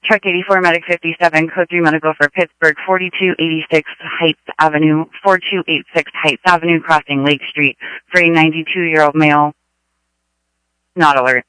Truck 84, Medic 57, Code 3 Medical for Pittsburgh, 4286 Heights Avenue, 4286 Heights Avenue, crossing Lake Street, for a 92-year-old male. Not alert.